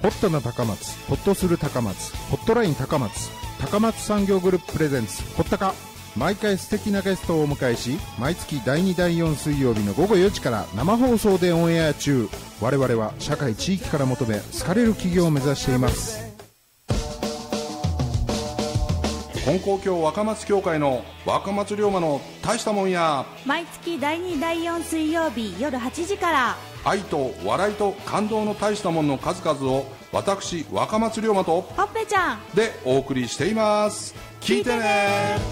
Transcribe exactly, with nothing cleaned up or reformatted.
ホットな高松、ホッとする高松、ホットライン高松、高松産業グループプレゼンツホッタカ。毎回素敵なゲストをお迎えし、毎月だいにだいよん水曜日のごごよじから生放送でオンエア中。我々は社会地域から求め好かれる企業を目指しています。 金光教若松教会の若松龍馬の大したもんや、 毎月だいにだいよん水曜日夜はちじから、 愛と笑いと感動の大したもんの数々を私若松龍馬とほっぺちゃんでお送りしています。聞いてね。